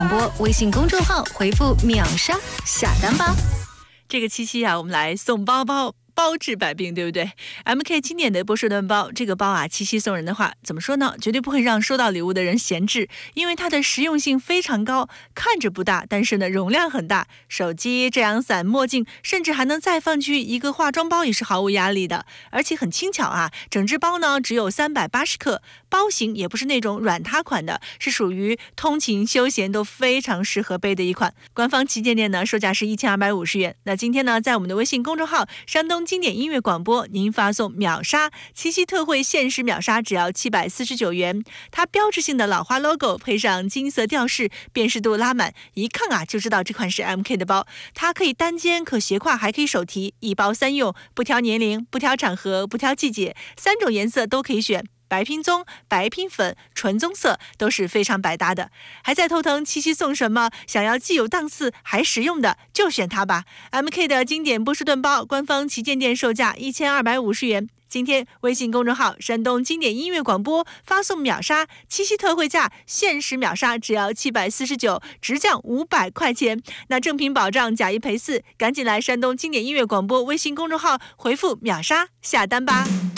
广播微信公众号回复秒杀下单吧。 这个七夕啊，我们来送包包。包治百病，对不对 ？MK 经典的波士顿包，这个包啊，七夕送人的话，怎么说呢？绝对不会让收到礼物的人闲置，因为它的实用性非常高，看着不大，但是呢，容量很大。手机、遮阳伞、墨镜，甚至还能再放进一个化妆包，也是毫无压力的，而且很轻巧啊。整只包呢只有380克，包型也不是那种软塌款的，是属于通勤休闲都非常适合背的一款。官方旗舰店呢，售价是1250元。那今天呢，在我们的微信公众号山东经典音乐广播，您发送秒杀七夕特惠限时秒杀，只要749元。它标志性的老花 logo 配上金色吊饰，辨识度拉满，一看啊就知道这款是 MK 的包。它可以单肩，可斜挎，还可以手提，一包三用，不挑年龄，不挑场合，不挑季节，3种颜色都可以选。白拼棕、白拼粉、纯棕色都是非常百搭的。还在头疼七夕送什么？想要既有档次还实用的，就选它吧。MK 的经典波士顿包，官方旗舰店售价1250元。今天微信公众号山东经典音乐广播发送秒杀七夕特惠价，限时秒杀只要749，直降500块钱。那正品保障，假一赔4，赶紧来山东经典音乐广播微信公众号回复秒杀下单吧。